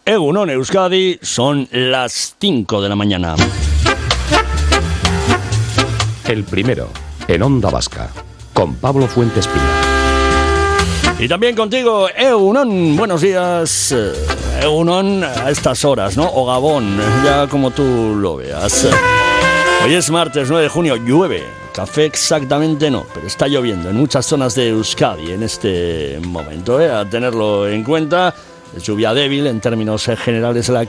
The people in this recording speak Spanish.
Egunon Euskadi, son las 5 de la mañana. El primero, en Onda Vasca, con Pablo Fuentes Pina. Y también contigo, Egunon, buenos días. Egunon a estas horas, ¿no? O Gabón, ya como tú lo veas. Hoy es martes 9 de junio, llueve. Café exactamente no, pero está lloviendo en muchas zonas de Euskadi en este momento, a tenerlo en cuenta. Es lluvia débil en términos generales de la